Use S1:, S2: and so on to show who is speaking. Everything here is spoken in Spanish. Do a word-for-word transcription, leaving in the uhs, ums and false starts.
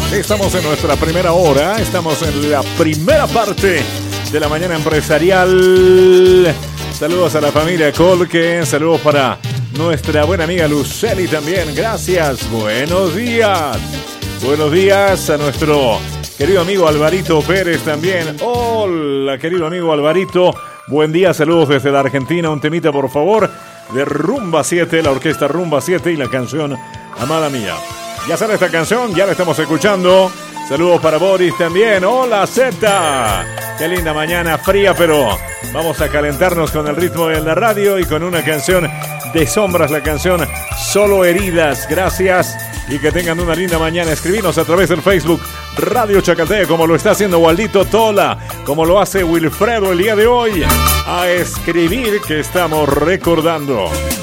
S1: Estamos en nuestra primera hora, estamos en la primera parte de la mañana empresarial. Saludos a la familia Colque, saludos para nuestra buena amiga Luceli también, gracias, buenos días. Buenos días a nuestro querido amigo Alvarito Pérez también. Hola, querido amigo Alvarito, buen día, saludos desde la Argentina. Un temita, por favor, de Rumba siete, la orquesta Rumba siete y la canción Amada Mía. Ya sale esta canción, ya la estamos escuchando. Saludos para Boris también. Hola, Zeta. Qué linda mañana fría, pero vamos a calentarnos con el ritmo de la radio y con una canción de Sombras, la canción Solo Heridas. Gracias y que tengan una linda mañana. Escribinos a través del Facebook Radio Chacaltaya, como lo está haciendo Waldito Tola, como lo hace Wilfredo el día de hoy. A escribir que estamos recordando.